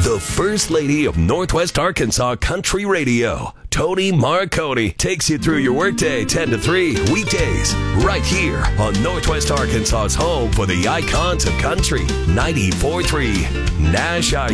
The First Lady of Northwest Arkansas Country Radio, Tony Marconi, takes you through your workday 10 to 3 weekdays right here on Northwest Arkansas's home for the icons of country, 94.3 Nash